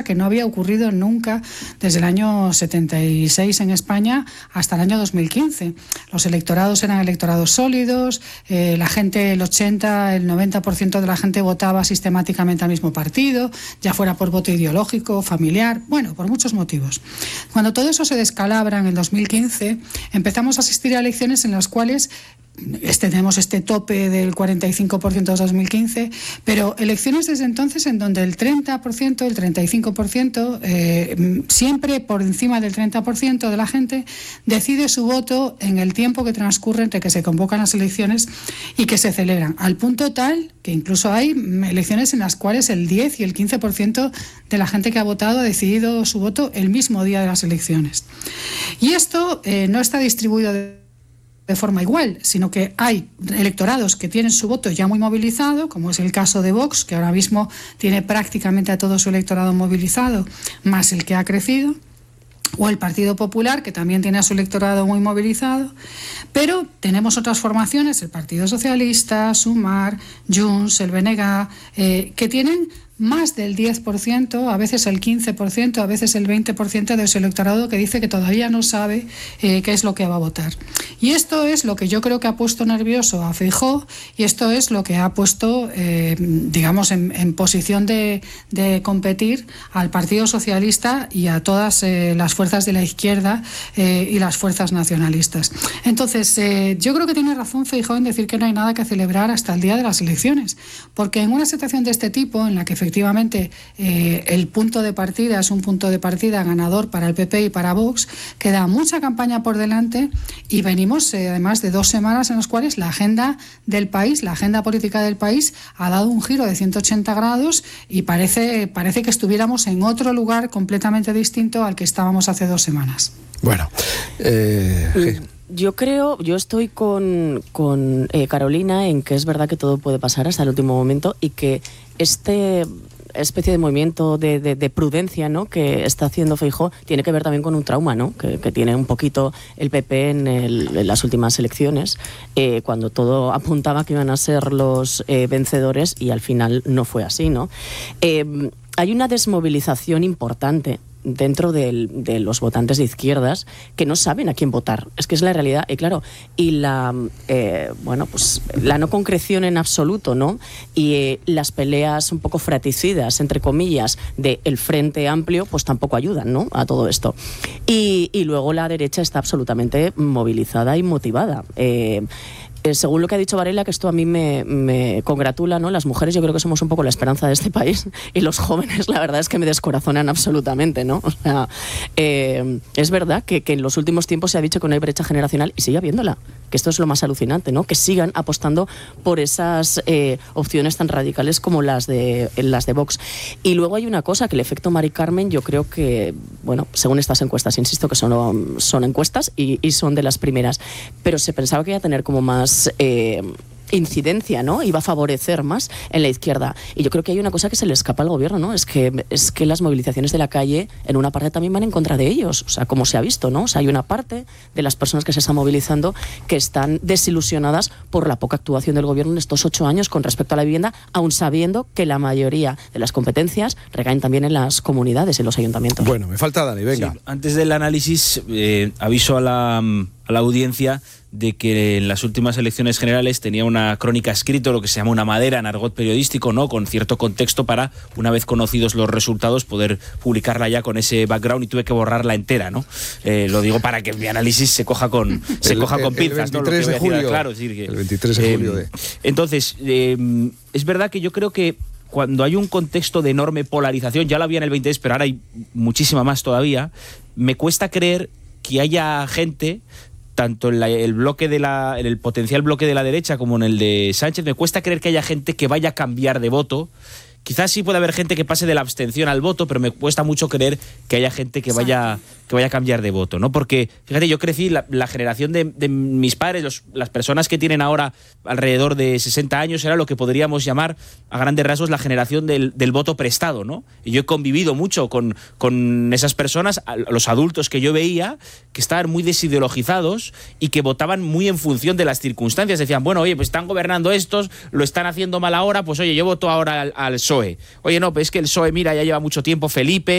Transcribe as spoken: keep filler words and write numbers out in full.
que no había ocurrido nunca desde el año setenta y seis en España hasta el año dos mil quince. Los electorados eran electorados sólidos, eh, la gente, el ochenta, el noventa por ciento de la gente votaba sistemáticamente al mismo partido, ya fuera por voto ideológico, familiar, bueno, por muchos motivos. Cuando todo eso se descalabra en el dos mil quince, empezamos a asistir a elecciones en las cuales Este, tenemos este tope del cuarenta y cinco por ciento de dos mil quince, pero elecciones desde entonces en donde el treinta por ciento, el treinta y cinco por ciento, eh, siempre por encima del treinta por ciento de la gente decide su voto en el tiempo que transcurre entre que se convocan las elecciones y que se celebran, al punto tal que incluso hay elecciones en las cuales el diez y el quince por ciento de la gente que ha votado ha decidido su voto el mismo día de las elecciones. Y esto eh, no está distribuido de de forma igual, sino que hay electorados que tienen su voto ya muy movilizado, como es el caso de Vox, que ahora mismo tiene prácticamente a todo su electorado movilizado, más el que ha crecido, o el Partido Popular, que también tiene a su electorado muy movilizado, pero tenemos otras formaciones, el Partido Socialista, Sumar, Junts, el B N G, eh, que tienen más del diez por ciento, a veces el quince por ciento, a veces el veinte por ciento de su electorado que dice que todavía no sabe eh, qué es lo que va a votar. Y esto es lo que yo creo que ha puesto nervioso a Feijóo, y esto es lo que ha puesto, eh, digamos, en, en posición de, de competir al Partido Socialista y a todas eh, las fuerzas de la izquierda eh, y las fuerzas nacionalistas. Entonces, eh, yo creo que tiene razón Feijóo en decir que no hay nada que celebrar hasta el día de las elecciones, porque en una situación de este tipo, en la que efectivamente eh, el punto de partida es un punto de partida ganador para el P P y para Vox, queda mucha campaña por delante y venimos eh, además de dos semanas en las cuales la agenda del país, la agenda política del país ha dado un giro de ciento ochenta grados y parece, parece que estuviéramos en otro lugar completamente distinto al que estábamos hace dos semanas. Bueno, eh... Yo creo, yo estoy con, con eh, Carolina en que es verdad que todo puede pasar hasta el último momento y que este especie de movimiento de, de, de prudencia, ¿no?, que está haciendo Feijóo tiene que ver también con un trauma, ¿no?, que, que tiene un poquito el P P en, el, en las últimas elecciones, eh, cuando todo apuntaba que iban a ser los eh, vencedores y al final no fue así, ¿no? Eh, hay una desmovilización importante dentro de, de los votantes de izquierdas que no saben a quién votar. Es que es la realidad. Y claro, y la eh, bueno, pues la no concreción en absoluto, ¿no? Y eh, las peleas un poco fratricidas, entre comillas, del Frente Amplio, pues tampoco ayudan, ¿no?, a todo esto. Y, y luego la derecha está absolutamente movilizada y motivada. Eh, Eh, según lo que ha dicho Varela, que esto a mí me, me congratula, ¿no? Las mujeres yo creo que somos un poco la esperanza de este país y los jóvenes la verdad es que me descorazonan absolutamente, ¿no? O sea, eh, es verdad que, que en los últimos tiempos se ha dicho que no hay brecha generacional y sigue habiéndola, que esto es lo más alucinante, ¿no? Que sigan apostando por esas eh, opciones tan radicales como las de, las de Vox. Y luego hay una cosa, que el efecto Mari Carmen yo creo que, bueno, según estas encuestas, insisto que son, son encuestas y, y son de las primeras, pero se pensaba que iba a tener como más Eh, incidencia, ¿no? Iba a favorecer más en la izquierda. Y yo creo que hay una cosa que se le escapa al gobierno, ¿no? Es que, es que las movilizaciones de la calle en una parte también van en contra de ellos. O sea, como se ha visto, ¿no? O sea, hay una parte de las personas que se están movilizando que están desilusionadas por la poca actuación del gobierno en estos ocho años con respecto a la vivienda, aun sabiendo que la mayoría de las competencias recaen también en las comunidades, en los ayuntamientos. Bueno, me falta Dani, venga. Sí, antes del análisis, eh, aviso a la, a la audiencia de que en las últimas elecciones generales tenía una crónica escrita, lo que se llama una madera en argot periodístico, ¿no?, con cierto contexto para, una vez conocidos los resultados, poder publicarla ya con ese background, y tuve que borrarla entera, ¿no? Eh, lo digo para que mi análisis se coja con, se el, coja con el, pinzas, el veintitrés ¿no? Lo que voy a de julio, decir, claro, es decir que, el veintitrés de julio. Eh, de... Entonces, eh, es verdad que yo creo que cuando hay un contexto de enorme polarización, ya la había en el veintitrés, pero ahora hay muchísima más todavía, me cuesta creer que haya gente, tanto en la, el bloque de la, en el potencial bloque de la derecha como en el de Sánchez, me cuesta creer que haya gente que vaya a cambiar de voto. Quizás sí puede haber gente que pase de la abstención al voto, pero me cuesta mucho creer que haya gente que vaya, que vaya a cambiar de voto, ¿no? Porque, fíjate, yo crecí, la, la generación de, de mis padres, los, las personas que tienen ahora alrededor de sesenta años, era lo que podríamos llamar, a grandes rasgos, la generación del, del voto prestado, ¿no? Y yo he convivido mucho con, con esas personas, los adultos que yo veía, que estaban muy desideologizados y que votaban muy en función de las circunstancias. Decían, bueno, oye, pues están gobernando estos, lo están haciendo mal ahora, pues oye, yo voto ahora al, al P S O E. Oye, no, pues es que el P S O E, mira, ya lleva mucho tiempo, Felipe,